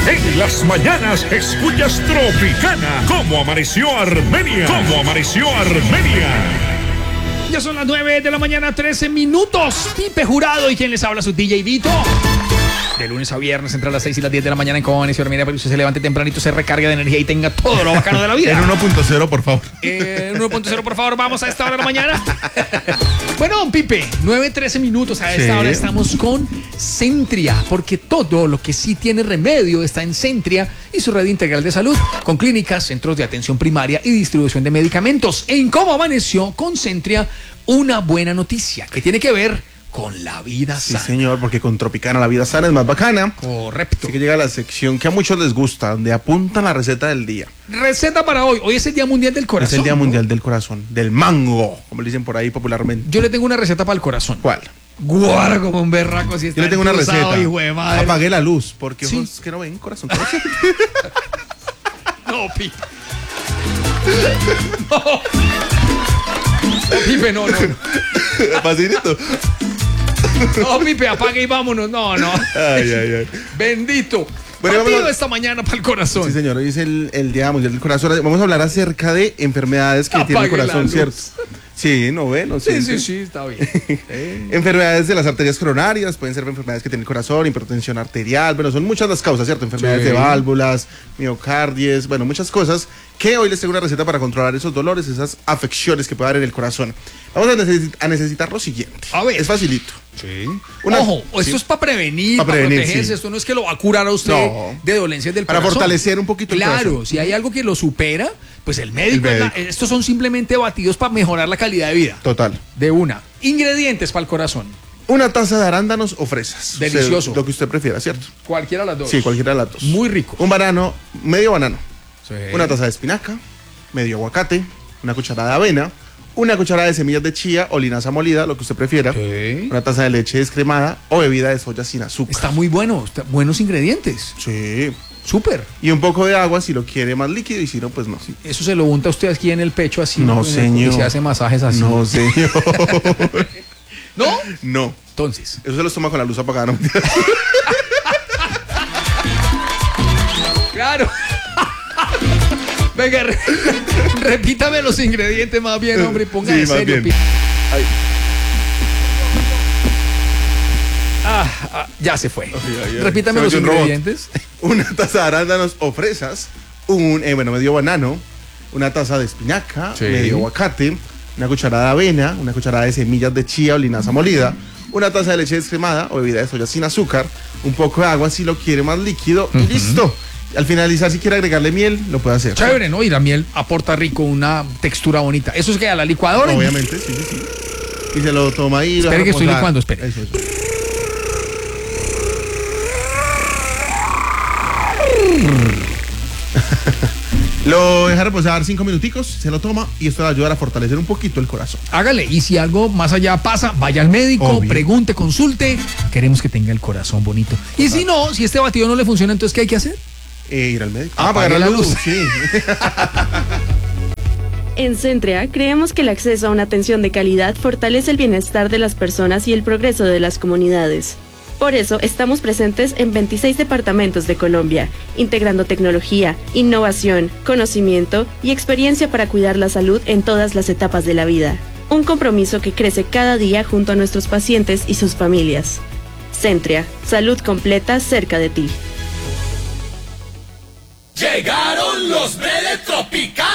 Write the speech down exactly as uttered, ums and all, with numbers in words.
En las mañanas escuchas Tropicana. ¿Cómo amaneció Armenia? ¿Cómo amaneció Armenia? Ya son las nueve de la mañana, trece minutos. Pipe Jurado y quien les habla, su D J Vito. De lunes a viernes, entre las seis y las diez de la mañana en Cómo amaneció Armenia, para que usted se levante tempranito, se recargue de energía y tenga todo lo bacano de la vida. En uno punto cero, por favor. Eh, en uno punto cero, por favor, vamos a esta hora de la mañana. Bueno, don Pipe, nueve, trece minutos. A esta Sí. hora estamos con Centria, porque todo lo que sí tiene remedio está en Centria y su red integral de salud, con clínicas, centros de atención primaria y distribución de medicamentos. En Cómo amaneció con Centria, una buena noticia que tiene que ver con la vida Sí, sana. señor, porque con Tropicana la vida sana es más bacana. Correcto. Así que llega la sección que a muchos les gusta, donde apuntan la receta del día. Receta para hoy. Hoy es el Día Mundial del Corazón. Es el Día ¿no? Mundial del Corazón, del mango, como le dicen por ahí popularmente. Yo le tengo una receta para el corazón. ¿Cuál? Guarda como un berraco así. Yo le tengo una receta. Hijo de madre. Apagué la luz, porque Sí. ojos que no ven, corazón. No, Pipe. No. Pipe, no, no. Facilito. No, Pipe, apague y vámonos. No, no. Ay, ay, ay. Bendito. Bueno, Partido vamos a- esta mañana para el corazón. Sí, señor, hoy es el, el Día Mundial del Corazón. Vamos a hablar acerca de enfermedades que Apague tiene el la corazón, luz. ¿cierto? Sí, no ve, no Sí, sé. sí, sí, está bien. Eh. Enfermedades de las arterias coronarias, pueden ser enfermedades que tiene el corazón, hipertensión arterial, bueno, son muchas las causas, ¿cierto? Enfermedades Sí. de válvulas, miocardies, bueno, muchas cosas que hoy les tengo una receta para controlar esos dolores, esas afecciones que puede haber en el corazón. Vamos a, necesi- a necesitar lo siguiente. A ver. Es facilito. Sí. Una- Ojo, esto sí. es para prevenir, Pa' para prevenir, protegerse. sí. Esto no es que lo va a curar a usted No. de dolencias del Para corazón. fortalecer un poquito el Claro, corazón. si hay algo que lo supera, pues el médico. El es la- médico. estos son simplemente batidos para mejorar la calidad de vida. Total. De una. Ingredientes para el corazón. Una taza de arándanos o fresas. Delicioso. Usted- lo que usted prefiera, ¿cierto? Cualquiera de las dos. Sí, cualquiera de las dos. Muy rico. Un banano, medio banano. Sí. Una taza de espinaca, medio aguacate, una cucharada de avena, una cucharada de semillas de chía o linaza molida, lo que usted prefiera, Sí. una taza de leche descremada o bebida de soya sin azúcar. Está muy bueno. Está- buenos ingredientes. Sí. Súper. Y un poco de agua si lo quiere más líquido y si no, pues no. Eso se lo unta usted aquí en el pecho así. No, en el- señor. Y se hace masajes así. No, señor. ¿No? No. Entonces. Eso se los toma con la luz apagada. ¿No? Claro. Venga, re- repítame los ingredientes más bien, hombre, y ponga Sí, en más serio. bien. Pi- Ay. Ah, ah, ya se fue. ay, ay. Repítame Se los metió un robot. ingredientes. Una taza de arándanos o fresas, un, eh, bueno, medio banano, una taza de espinaca, Sí. medio aguacate, una cucharada de avena, una cucharada de semillas de chía o linaza molida, una taza de leche descremada o bebida de soya sin azúcar, un poco de agua si lo quiere más líquido y listo. Al finalizar, si quiere agregarle miel, lo puede hacer. Chévere, ¿no? Y la miel aporta rico, una textura bonita. Eso es que a la licuadora. Obviamente, sí, sí, sí. Y se lo toma ahí. lo Espere deja que estoy reposar. licuando, espere. Eso, eso. Lo deja reposar cinco minuticos, se lo toma y esto le va a ayudar a fortalecer un poquito el corazón. Hágale. Y si algo más allá pasa, vaya al médico, Obvio. pregunte, consulte. Queremos que tenga el corazón bonito. Y si no, si este batido no le funciona, entonces ¿qué hay que hacer? Eh, ir al médico. Apague apagar la luz. Sí. En Centria creemos que el acceso a una atención de calidad fortalece el bienestar de las personas y el progreso de las comunidades. Por eso estamos presentes en veintiséis departamentos de Colombia, integrando tecnología, innovación, conocimiento y experiencia para cuidar la salud en todas las etapas de la vida. Un compromiso que crece cada día junto a nuestros pacientes y sus familias. Centria, salud completa cerca de ti. Llegaron los de Tropicana.